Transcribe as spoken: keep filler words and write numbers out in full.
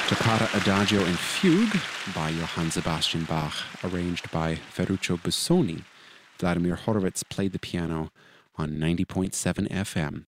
Toccata Adagio and Fugue by Johann Sebastian Bach, arranged by Ferruccio Busoni. Vladimir Horowitz played the piano on ninety point seven F M.